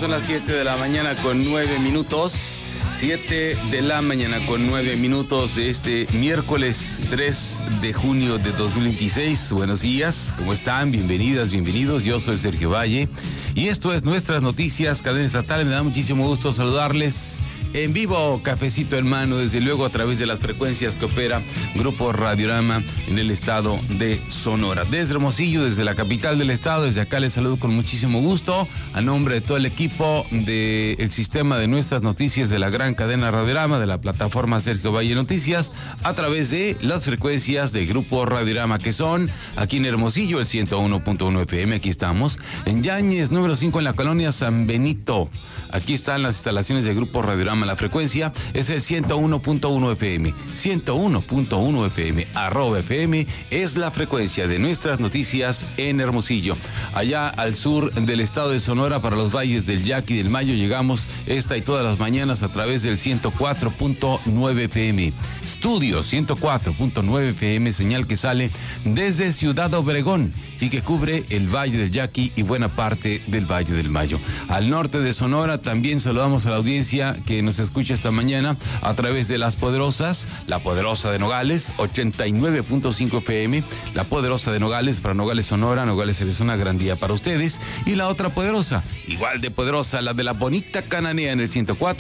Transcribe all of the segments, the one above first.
son las 7 de la mañana con 9 minutos. 7 de la mañana con 9 minutos de este miércoles 3 de junio de 2026. Buenos días, ¿cómo están? Bienvenidas, bienvenidos. Yo soy Sergio Valle y esto es Nuestras Noticias, cadena estatal. Me da muchísimo gusto saludarles en vivo, cafecito en mano, desde luego a través de las frecuencias que opera Grupo Radiorama en el estado de Sonora. Desde Hermosillo, desde la capital del estado, desde acá les saludo con muchísimo gusto a nombre de todo el equipo del sistema de Nuestras Noticias de la gran cadena Radiorama, de la plataforma Sergio Valle Noticias, a través de las frecuencias de Grupo Radiorama, que son aquí en Hermosillo el 101.1 FM, aquí estamos, en Yáñez, número 5 en la colonia San Benito. Aquí están las instalaciones de Grupo Radiorama. La frecuencia es el 101.1 FM. 101.1 FM, @FM, es la frecuencia de Nuestras Noticias en Hermosillo. Allá al sur del estado de Sonora, para los valles del Yaqui y del Mayo, llegamos esta y todas las mañanas a través del 104.9 FM. Estudio 104.9 FM, señal que sale desde Ciudad Obregón y que cubre el Valle del Yaqui y buena parte del Valle del Mayo. Al norte de Sonora también saludamos a la audiencia que nos escucha esta mañana a través de Las Poderosas, La Poderosa de Nogales, 89.5 FM, La Poderosa de Nogales, para Nogales, Sonora, Nogales, Arizona, gran día para ustedes. Y la otra poderosa, igual de poderosa, la de la bonita Cananea en el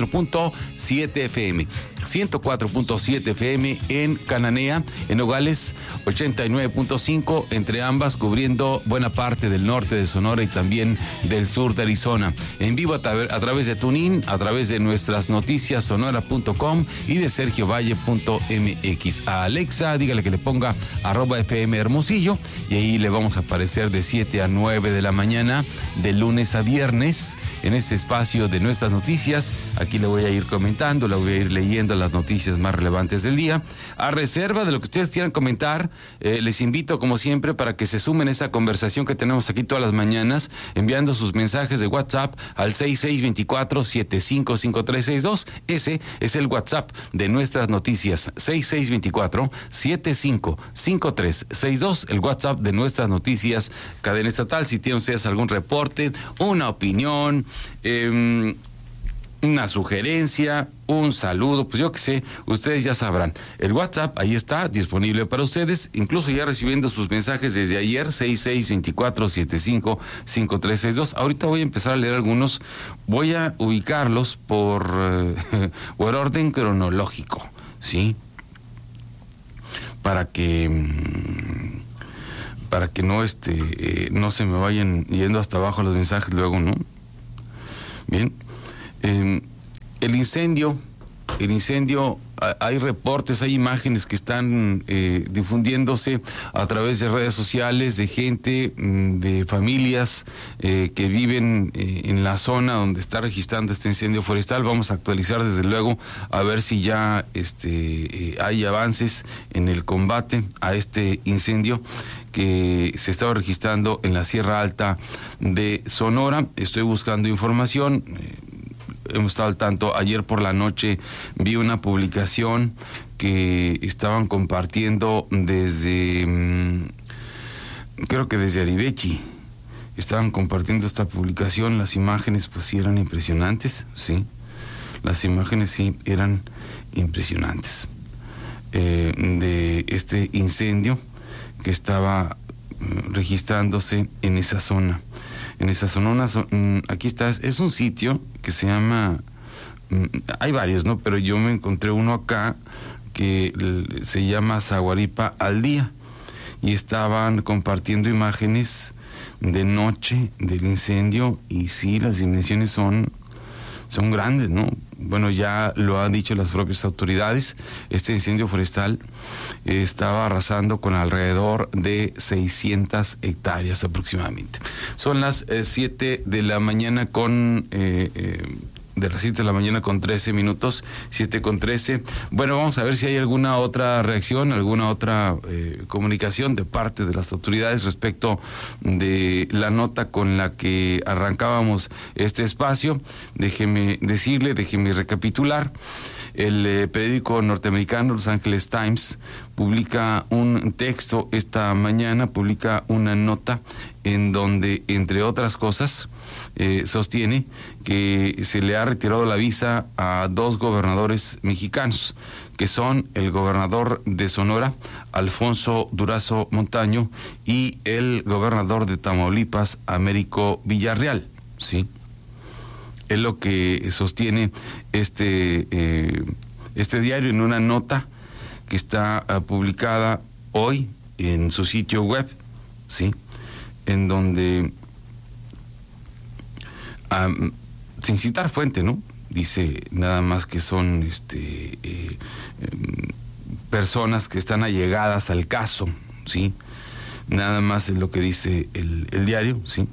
104.7 FM. 104.7 FM en Cananea, en Nogales 89.5, entre ambas cubriendo buena parte del norte de Sonora y también del sur de Arizona. En vivo a través de TuneIn, a través de nuestras noticias sonora.com y de sergiovalle.mx. A Alexa, dígale que le ponga @FM Hermosillo y ahí le vamos a aparecer de 7 a 9 de la mañana, de lunes a viernes, en este espacio de Nuestras Noticias. Aquí le voy a ir comentando, le voy a ir leyendo las noticias más relevantes del día. A reserva de lo que ustedes quieran comentar, les invito como siempre para que se sumen a esta conversación que tenemos aquí todas las mañanas, enviando sus mensajes de WhatsApp al 6624-755362. Ese es el WhatsApp de Nuestras Noticias, 6624-755362, el WhatsApp de Nuestras Noticias, cadena estatal. Si tienen ustedes algún reporte, una opinión, una sugerencia, un saludo, pues yo qué sé, ustedes ya sabrán. El WhatsApp ahí está, disponible para ustedes, incluso ya recibiendo sus mensajes desde ayer, 6624-755362. Ahorita voy a empezar a leer algunos, voy a ubicarlos por orden cronológico, ¿sí? Para que no no se me vayan yendo hasta abajo los mensajes luego, ¿no? Bien. El incendio, hay reportes, hay imágenes que están difundiéndose a través de redes sociales de gente, de familias que viven en la zona donde está registrando este incendio forestal. Vamos a actualizar desde luego a ver si ya hay avances en el combate a este incendio que se estaba registrando en la Sierra Alta de Sonora. Estoy buscando información. Hemos estado al tanto. Ayer por la noche vi una publicación que estaban compartiendo desde, creo que desde Arivechi. Estaban compartiendo esta publicación. Las imágenes pues sí eran impresionantes, sí. Las imágenes sí eran impresionantes de este incendio que estaba registrándose en esa zona. Aquí está, es un sitio que se llama, hay varios, ¿no? Pero yo me encontré uno acá que se llama Zaguaripa al Día y estaban compartiendo imágenes de noche del incendio y sí, las dimensiones son grandes, ¿no? Bueno, ya lo han dicho las propias autoridades, este incendio forestal estaba arrasando con alrededor de 600 hectáreas aproximadamente. Son las 7 de la mañana con... de las 7 de la mañana con 13 minutos, 7:13. Bueno, vamos a ver si hay alguna otra reacción, alguna otra comunicación de parte de las autoridades respecto de la nota con la que arrancábamos este espacio. Déjeme recapitular. El periódico norteamericano Los Angeles Times publica un texto esta mañana, publica una nota en donde, entre otras cosas, sostiene que se le ha retirado la visa a 2 gobernadores mexicanos, que son el gobernador de Sonora, Alfonso Durazo Montaño, y el gobernador de Tamaulipas, Américo Villarreal, ¿sí? Es lo que sostiene este diario en una nota que está publicada hoy en su sitio web, ¿sí? En donde, sin citar fuente, ¿no?, dice nada más que son personas que están allegadas al caso, ¿sí? Nada más es lo que dice el diario, ¿sí?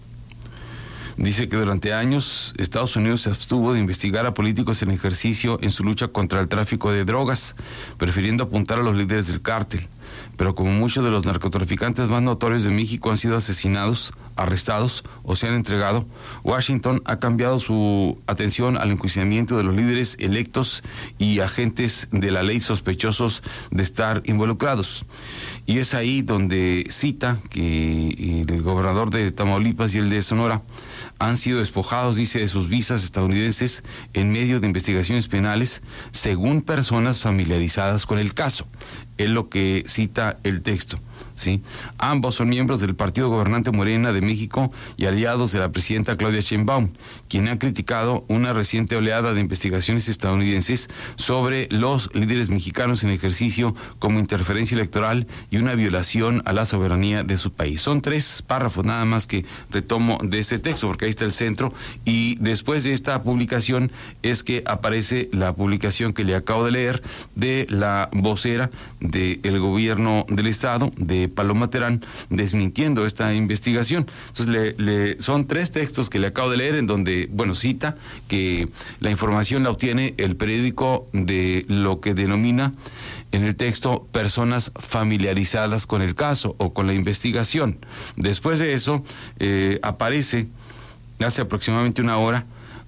Dice que durante años Estados Unidos se abstuvo de investigar a políticos en ejercicio en su lucha contra el tráfico de drogas, prefiriendo apuntar a los líderes del cártel. Pero como muchos de los narcotraficantes más notorios de México han sido asesinados, arrestados o se han entregado, Washington ha cambiado su atención al enjuiciamiento de los líderes electos y agentes de la ley sospechosos de estar involucrados. Y es ahí donde cita que el gobernador de Tamaulipas y el de Sonora han sido despojados, dice, de sus visas estadounidenses en medio de investigaciones penales, según personas familiarizadas con el caso. Es lo que cita el texto, ¿sí? Ambos son miembros del partido gobernante Morena de México y aliados de la presidenta Claudia Sheinbaum, quien ha criticado una reciente oleada de investigaciones estadounidenses sobre los líderes mexicanos en ejercicio como interferencia electoral y una violación a la soberanía de su país. Son 3 párrafos nada más que retomo de este texto, porque ahí está el centro, y después de esta publicación es que aparece la publicación que le acabo de leer de la vocera del gobierno del estado, de Paloma Terán, desmintiendo esta investigación. Entonces son 3 textos que le acabo de leer en donde, bueno, cita que la información la obtiene el periódico de lo que denomina en el texto personas familiarizadas con el caso o con la investigación. Después de eso aparece hace aproximadamente una hora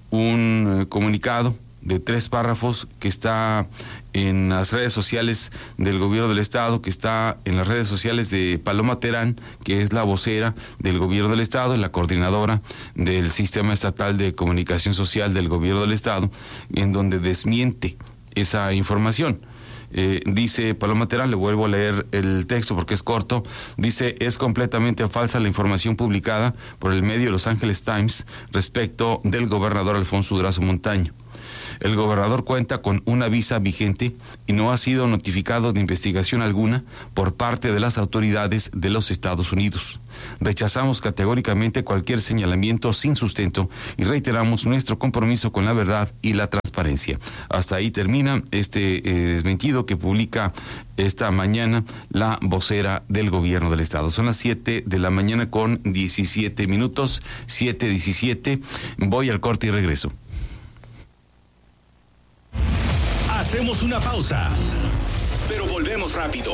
un comunicado de 3 párrafos que está en las redes sociales del gobierno del estado, que está en las redes sociales de Paloma Terán, que es la vocera del gobierno del estado, la coordinadora del Sistema Estatal de Comunicación Social del gobierno del estado, en donde desmiente esa información. Dice Paloma Terán, le vuelvo a leer el texto porque es corto, dice: es completamente falsa la información publicada por el medio Los Angeles Times respecto del gobernador Alfonso Durazo Montaño. El gobernador cuenta con una visa vigente y no ha sido notificado de investigación alguna por parte de las autoridades de los Estados Unidos. Rechazamos categóricamente cualquier señalamiento sin sustento y reiteramos nuestro compromiso con la verdad y la transparencia. Hasta ahí termina este desmentido que publica esta mañana la vocera del gobierno del estado. Son las 7 de la mañana con 17 minutos, 7:17. Voy al corte y regreso. Hacemos una pausa, pero volvemos rápido.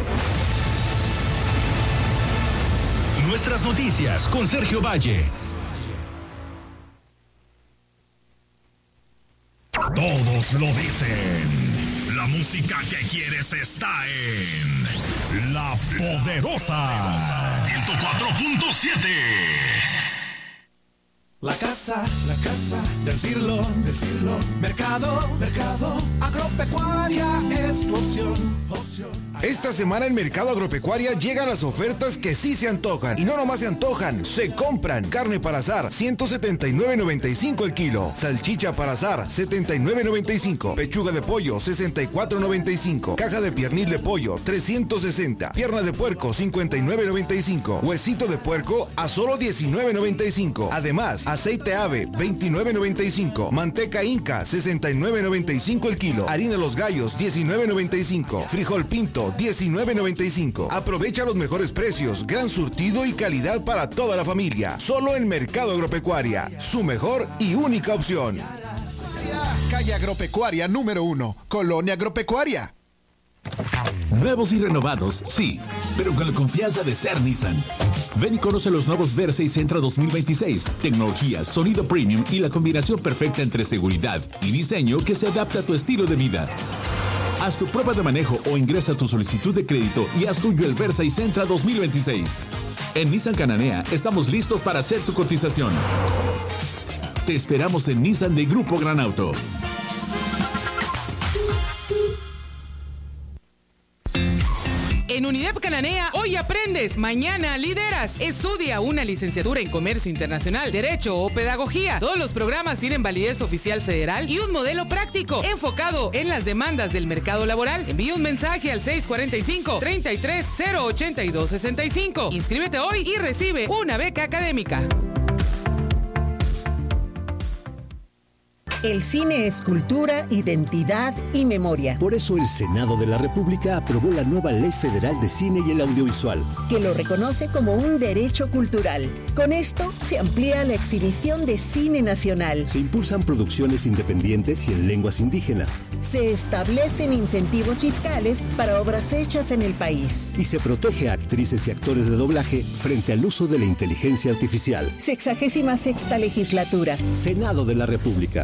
Nuestras noticias con Sergio Valle. Todos lo dicen. La música que quieres está en La Poderosa 104.7. La casa del siglo, mercado, agropecuaria es tu opción. Esta semana en Mercado Agropecuaria llegan las ofertas que sí se antojan. Y no nomás se antojan, se compran. Carne para asar, 179.95 el kilo. Salchicha para asar, 79.95. Pechuga de pollo, 64.95. Caja de piernil de pollo, 360. Pierna de puerco, 59.95. Huesito de puerco a solo 19.95. Además, aceite ave, 29.95. Manteca Inca, 69.95 el kilo. Harina Los Gallos, 19.95. Frijol pinto, 19.95. Aprovecha los mejores precios, gran surtido y calidad para toda la familia. Solo en Mercado Agropecuaria, su mejor y única opción. Calle Agropecuaria número 1, Colonia Agropecuaria. Nuevos y renovados, sí, pero con la confianza de ser Nissan. Ven y conoce los nuevos Versa y Sentra 2026. Tecnología, sonido premium y la combinación perfecta entre seguridad y diseño que se adapta a tu estilo de vida. Haz tu prueba de manejo o ingresa tu solicitud de crédito y haz tuyo el Versa y Sentra 2026. En Nissan Cananea estamos listos para hacer tu cotización. Te esperamos en Nissan de Grupo Gran Auto. En UNIDEP Cananea, hoy aprendes, mañana lideras. Estudia una licenciatura en Comercio Internacional, Derecho o Pedagogía. Todos los programas tienen validez oficial federal y un modelo práctico enfocado en las demandas del mercado laboral. Envía un mensaje al 645-33-082-65. Inscríbete hoy y recibe una beca académica. El cine es cultura, identidad y memoria. Por eso el Senado de la República aprobó la nueva Ley Federal de Cine y el Audiovisual, que lo reconoce como un derecho cultural. Con esto se amplía la exhibición de cine nacional. Se impulsan producciones independientes y en lenguas indígenas. Se establecen incentivos fiscales para obras hechas en el país. Y se protege a actrices y actores de doblaje frente al uso de la inteligencia artificial. 66ª legislatura. Senado de la República.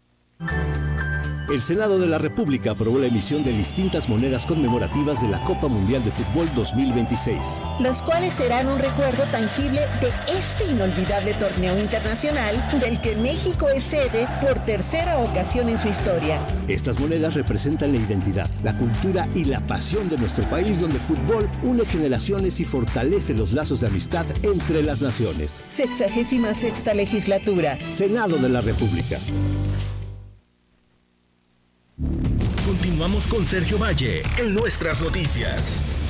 El Senado de la República aprobó la emisión de distintas monedas conmemorativas de la Copa Mundial de Fútbol 2026. Las cuales serán un recuerdo tangible de este inolvidable torneo internacional del que México es sede por tercera ocasión en su historia. Estas monedas representan la identidad, la cultura y la pasión de nuestro país, donde el fútbol une generaciones y fortalece los lazos de amistad entre las naciones. 66ª legislatura. Senado de la República. Continuamos con Sergio Valle en Nuestras Noticias.